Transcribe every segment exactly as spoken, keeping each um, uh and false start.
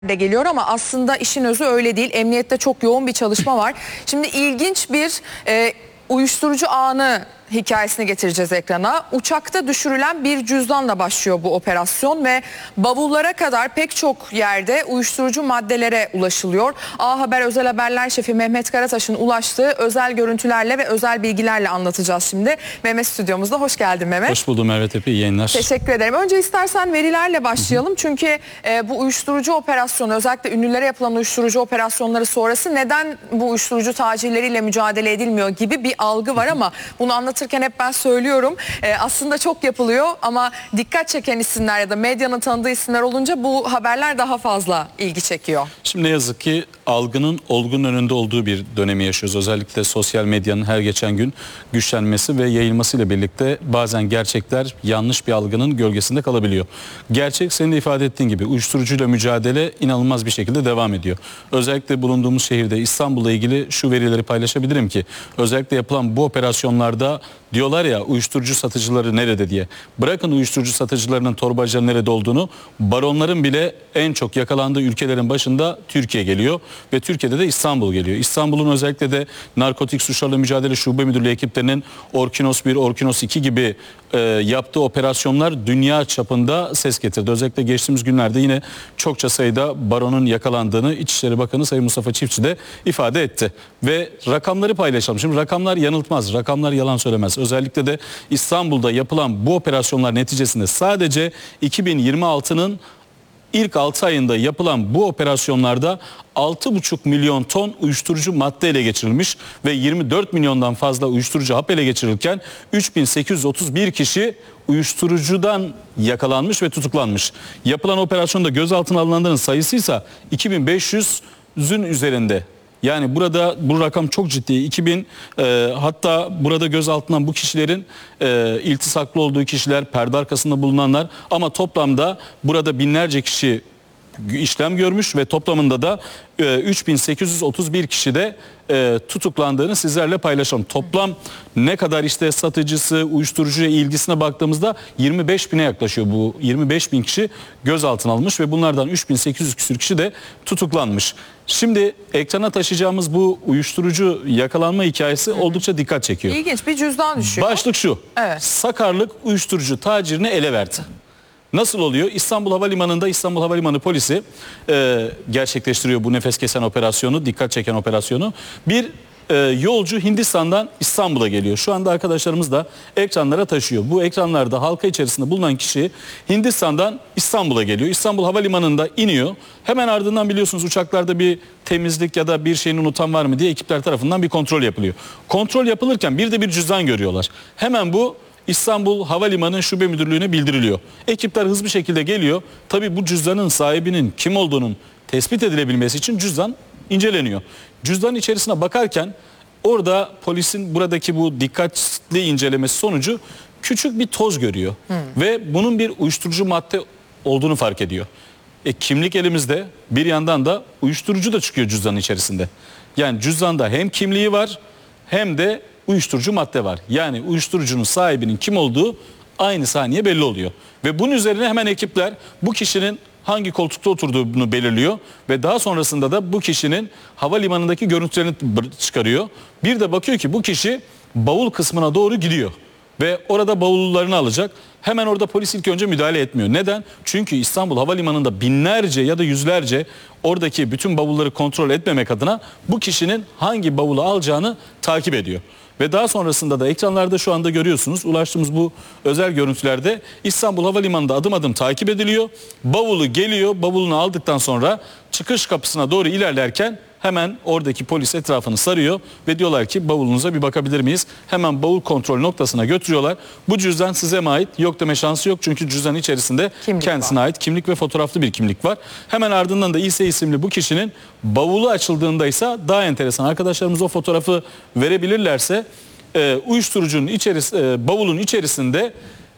de geliyor ama aslında işin özü öyle değil. Emniyette çok yoğun bir çalışma var. Şimdi ilginç bir e, uyuşturucu ağını hikayesini getireceğiz ekrana. Uçakta düşürülen bir cüzdanla başlıyor bu operasyon ve bavullara kadar pek çok yerde uyuşturucu maddelere ulaşılıyor. A Haber Özel Haberler Şefi Mehmet Karataş'ın ulaştığı özel görüntülerle ve özel bilgilerle anlatacağız şimdi. Mehmet stüdyomuzda. Hoş geldin Mehmet. Hoş buldum Merve Tepe, iyi yayınlar. Teşekkür ederim. Önce istersen verilerle başlayalım. Hı hı. Çünkü e, bu uyuşturucu operasyonu, özellikle ünlülere yapılan uyuşturucu operasyonları sonrası neden bu uyuşturucu tacirleriyle mücadele edilmiyor gibi bir algı var, hı hı. ama bunu anlatırken hep ben söylüyorum. E, aslında çok yapılıyor ama dikkat çeken isimler ya da medyanın tanıdığı isimler olunca bu haberler daha fazla ilgi çekiyor. Şimdi ne yazık ki algının olgunun önünde olduğu bir dönemi yaşıyoruz. Özellikle sosyal medyanın her geçen gün güçlenmesi ve yayılmasıyla birlikte bazen gerçekler yanlış bir algının gölgesinde kalabiliyor. Gerçek, senin de ifade ettiğin gibi, uyuşturucuyla mücadele inanılmaz bir şekilde devam ediyor. Özellikle bulunduğumuz şehirde, İstanbul'la ilgili şu verileri paylaşabilirim ki özellikle yapılan bu operasyonlarda diyorlar ya, uyuşturucu satıcıları nerede diye. Bırakın uyuşturucu satıcılarının, torbacıların nerede olduğunu, baronların bile en çok yakalandığı ülkelerin başında Türkiye geliyor ve Türkiye'de de İstanbul geliyor. İstanbul'un özellikle de narkotik suçlarla mücadele şube müdürlüğü ekiplerinin Orkinos bir, Orkinos iki gibi e, yaptığı operasyonlar dünya çapında ses getirdi. Özellikle geçtiğimiz günlerde yine çokça sayıda baronun yakalandığını İçişleri Bakanı Sayın Mustafa Çiftçi de ifade etti. Ve rakamları paylaşalım. Şimdi rakamlar yanıltmaz, rakamlar yalan söylemez. Özellikle de İstanbul'da yapılan bu operasyonlar neticesinde sadece iki bin yirmi altının ilk altı ayında yapılan bu operasyonlarda altı buçuk milyon ton uyuşturucu madde ele geçirilmiş ve yirmi dört milyondan fazla uyuşturucu hap ele geçirilirken üç bin sekiz yüz otuz bir kişi uyuşturucudan yakalanmış ve tutuklanmış. Yapılan operasyonda gözaltına alınanların sayısı ise iki bin beş yüzün üzerinde. Yani burada bu rakam çok ciddi. iki bin e, hatta burada gözaltına bu kişilerin e, iltisaklı olduğu kişiler, perde arkasında bulunanlar, ama toplamda burada binlerce kişi işlem görmüş ve toplamında da e, üç bin sekiz yüz otuz bir kişi de e, tutuklandığını sizlerle paylaşalım. Toplam ne kadar işte satıcısı, uyuşturucuya ilgisine baktığımızda yirmi beş bine yaklaşıyor. Bu yirmi beş bin kişi gözaltına alınmış ve bunlardan üç bin sekiz yüz küsur kişi de tutuklanmış. Şimdi ekrana taşıyacağımız bu uyuşturucu yakalanma hikayesi, hı hı, oldukça dikkat çekiyor. İlginç bir cüzdan düşüyor. Başlık şu: evet. Sakarlık uyuşturucu tacirini ele verdi. Nasıl oluyor? İstanbul Havalimanı'nda İstanbul Havalimanı polisi e, gerçekleştiriyor bu nefes kesen operasyonu, dikkat çeken operasyonu. Bir e, yolcu Hindistan'dan İstanbul'a geliyor. Şu anda arkadaşlarımız da ekranlara taşıyor. Bu ekranlarda halka içerisinde bulunan kişi Hindistan'dan İstanbul'a geliyor. İstanbul Havalimanı'nda iniyor. Hemen ardından biliyorsunuz uçaklarda bir temizlik ya da bir şeyini unutan var mı diye ekipler tarafından bir kontrol yapılıyor. Kontrol yapılırken bir de bir cüzdan görüyorlar. Hemen bu İstanbul Havalimanı Şube Müdürlüğü'ne bildiriliyor. Ekipler hızlı bir şekilde geliyor. Tabii bu cüzdanın sahibinin kim olduğunun tespit edilebilmesi için cüzdan inceleniyor. Cüzdanın içerisine bakarken orada polisin buradaki bu dikkatli incelemesi sonucu küçük bir toz görüyor. Hmm. Ve bunun bir uyuşturucu madde olduğunu fark ediyor. E, kimlik elimizde, bir yandan da uyuşturucu da çıkıyor cüzdanın içerisinde. Yani cüzdanda hem kimliği var hem de uyuşturucu madde var. Yani uyuşturucunun sahibinin kim olduğu aynı saniye belli oluyor. Ve bunun üzerine hemen ekipler bu kişinin hangi koltukta oturduğunu belirliyor ve daha sonrasında da bu kişinin havalimanındaki görüntülerini çıkarıyor. Bir de bakıyor ki bu kişi bavul kısmına doğru gidiyor ve orada bavullarını alacak. Hemen orada polis ilk önce müdahale etmiyor. Neden? Çünkü İstanbul Havalimanı'nda binlerce ya da yüzlerce oradaki bütün bavulları kontrol etmemek adına bu kişinin hangi bavulu alacağını takip ediyor. Ve daha sonrasında da ekranlarda şu anda görüyorsunuz, ulaştığımız bu özel görüntülerde İstanbul Havalimanı'nda adım adım takip ediliyor. Bavulu geliyor, bavulunu aldıktan sonra çıkış kapısına doğru ilerlerken hemen oradaki polis etrafını sarıyor ve diyorlar ki bavulunuza bir bakabilir miyiz? Hemen bavul kontrol noktasına götürüyorlar. Bu cüzdan size mi ait? Yok deme şansı yok çünkü cüzdanın içerisinde kimlik kendisine var. Ait kimlik ve fotoğraflı bir kimlik var. Hemen ardından da İse isimli bu kişinin bavulu açıldığında ise daha enteresan, arkadaşlarımız o fotoğrafı verebilirlerse e, uyuşturucunun içeris e, bavulun içerisinde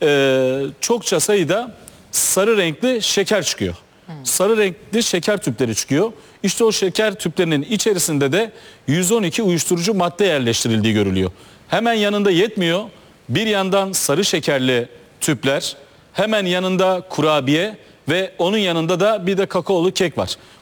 e, çokça sayıda sarı renkli şeker çıkıyor. Hmm. Sarı renkli şeker tüpleri çıkıyor. İşte o şeker tüplerinin içerisinde de yüz on iki uyuşturucu madde yerleştirildiği görülüyor. Hemen yanında yetmiyor. Bir yandan sarı şekerli tüpler, hemen yanında kurabiye ve onun yanında da bir de kakaolu kek var.